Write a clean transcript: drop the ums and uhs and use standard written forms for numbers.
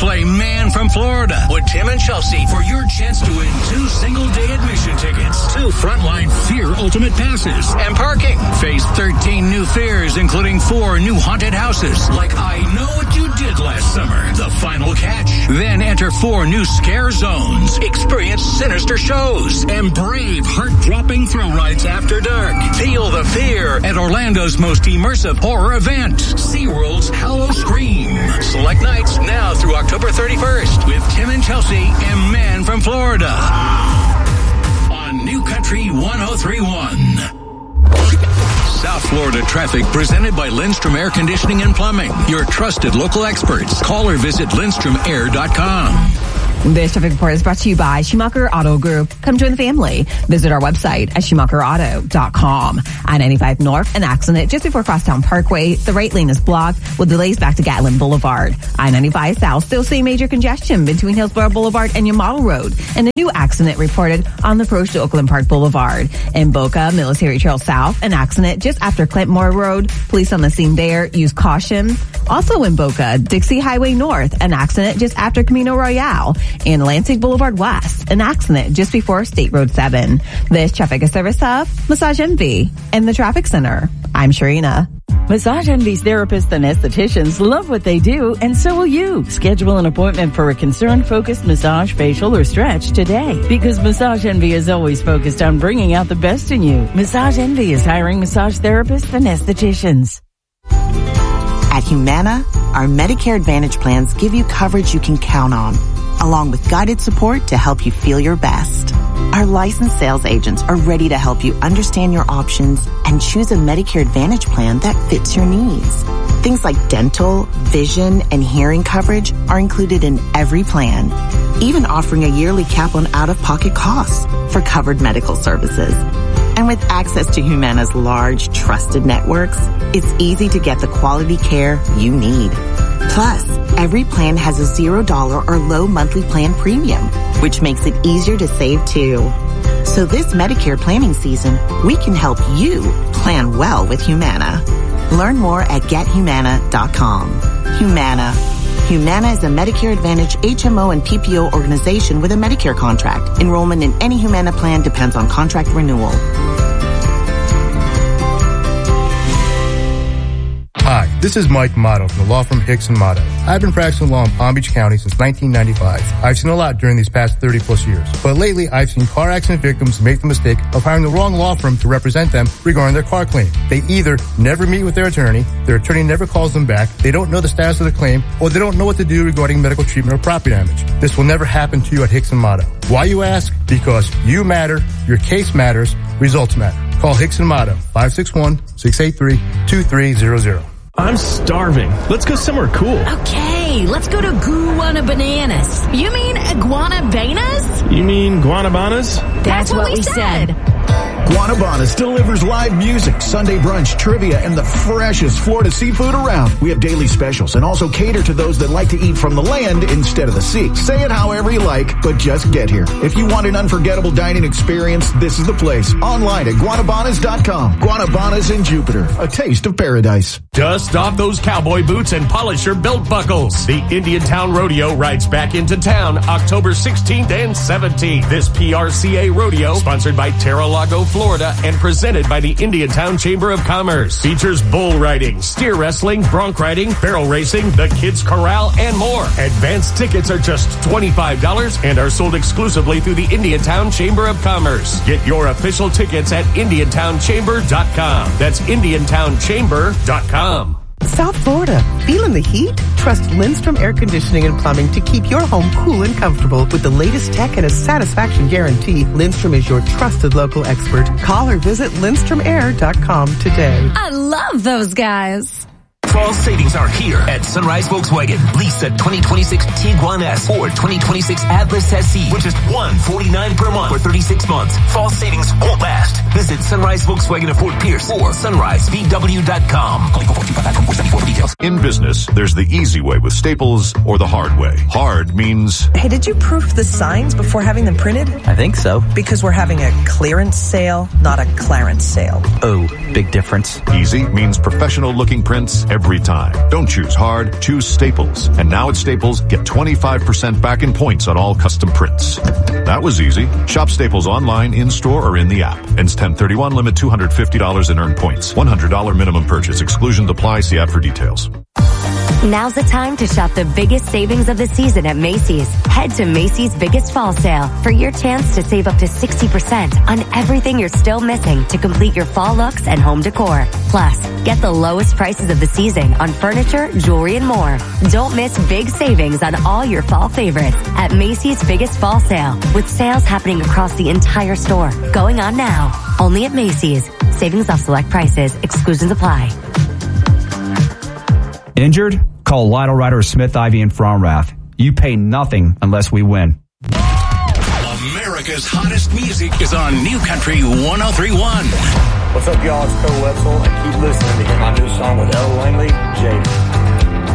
Play Man from Florida with Tim and Chelsea for your chance to win 2 single-day admission tickets, 2 Frontline Fear Ultimate Passes, and parking. Face 13 new fears, including 4 new haunted houses, like I Know What You Did Last Summer, The Final Catch. Then enter 4 new scare zones, experience sinister shows, and brave heart-dropping thrill rides after dark. Feel the fear at Orlando's most immersive horror event, SeaWorld's Hallow Scream. Select nights now through October 31st with Tim and Chelsea and Man from Florida on New Country 103.1. South Florida traffic presented by Lindstrom Air Conditioning and Plumbing. Your trusted local experts. Call or visit LindstromAir.com. This traffic report is brought to you by Schumacher Auto Group. Come join the family. Visit our website at SchumacherAuto.com. I-95 North, an accident just before Crosstown Parkway. The right lane is blocked with delays back to Gatlin Boulevard. I-95 South, still seeing major congestion between Hillsborough Boulevard and your Model Road. And a new accident reported on the approach to Oakland Park Boulevard. In Boca, Military Trail South, an accident just after Clintmore Road. Police on the scene there. Use caution. Also in Boca, Dixie Highway North, an accident just after Camino Royale. In Atlantic Boulevard West, an accident just before State Road 7. This traffic is service of Massage Envy and the Traffic Center. I'm Sharina. Massage Envy's therapists and estheticians love what they do, and so will you. Schedule an appointment for a concern-focused massage, facial, or stretch today. Because Massage Envy is always focused on bringing out the best in you. Massage Envy is hiring massage therapists and estheticians. At Humana, our Medicare Advantage plans give you coverage you can count on, along with guided support to help you feel your best. Our licensed sales agents are ready to help you understand your options and choose a Medicare Advantage plan that fits your needs. Things like dental, vision, and hearing coverage are included in every plan, even offering a yearly cap on out-of-pocket costs for covered medical services. And with access to Humana's large, trusted networks, it's easy to get the quality care you need. Plus, every plan has a $0 or low monthly plan premium, which makes it easier to save too. So this Medicare planning season, we can help you plan well with Humana. Learn more at GetHumana.com. Humana. Humana is a Medicare Advantage HMO and PPO organization with a Medicare contract. Enrollment in any Humana plan depends on contract renewal. Hi, this is Mike Motto from the law firm Hicks & Motto. I've been practicing law in Palm Beach County since 1995. I've seen a lot during these past 30 plus years. But lately, I've seen car accident victims make the mistake of hiring the wrong law firm to represent them regarding their car claim. They either never meet with their attorney never calls them back, they don't know the status of the claim, or they don't know what to do regarding medical treatment or property damage. This will never happen to you at Hicks & Motto. Why, you ask? Because you matter, your case matters, results matter. Call Hicks & Motto, 561-683-2300. I'm starving. Let's go somewhere cool. Okay, let's go to Guana Bananas. You mean Iguanabanas? You mean Guanabanas? That's what we said. Guanabanas delivers live music, Sunday brunch, trivia, and the freshest Florida seafood around. We have daily specials and also cater to those that like to eat from the land instead of the sea. Say it however you like, but just get here. If you want an unforgettable dining experience, this is the place. Online at Guanabanas.com. Guanabanas in Jupiter, a taste of paradise. Dust off those cowboy boots and polish your belt buckles. The Indiantown Rodeo rides back into town October 16th and 17th. This PRCA rodeo, sponsored by Terra-Lago, Florida, and presented by the Indiantown Chamber of Commerce, features bull riding, steer wrestling, bronc riding, barrel racing, the kids corral, and more. Advanced tickets are just $25 and are sold exclusively through the Indiantown Chamber of Commerce. Get your official tickets at IndiantownChamber.com. That's IndiantownChamber.com. South Florida, feeling the heat? Trust Lindstrom Air Conditioning and Plumbing to keep your home cool and comfortable with the latest tech and a satisfaction guarantee. Lindstrom is your trusted local expert. Call or visit LindstromAir.com today. I love those guys. Fall savings are here at Sunrise Volkswagen. Lease a 2026 Tiguan S or 2026 Atlas SE for just $149 per month for 36 months. Fall savings won't last. Visit Sunrise Volkswagen of Fort Pierce or sunrisevw.com. Call 425-474 for details. In business, there's the easy way with Staples or the hard way. Hard means... Hey, did you proof the signs before having them printed? I think so. Because we're having a clearance sale, not a Clarence sale. Oh, big difference. Easy means professional-looking prints every time. Don't choose hard, choose Staples. And now at Staples, get 25% back in points on all custom prints. That was easy. Shop Staples online, in-store, or in the app. Ends 10/31, limit $250 in earned points. $100 minimum purchase. Exclusions apply. See ad for details. Now's the time to shop the biggest savings of the season at Macy's. Head to Macy's Biggest Fall Sale for your chance to save up to 60% on everything you're still missing to complete your fall looks and home decor. Plus, get the lowest prices of the season on furniture, jewelry, and more. Don't miss big savings on all your fall favorites at Macy's Biggest Fall Sale, with sales happening across the entire store. Going on now. Only at Macy's. Savings off select prices. Exclusions apply. Injured? Call Lytle Ryder Smith, Ivy, and Fromrath. You pay nothing unless we win. America's hottest music is on New Country 103.1. What's up, y'all? It's Cole Wetzel, and keep listening to hear my new song with Ella Langley, Jada.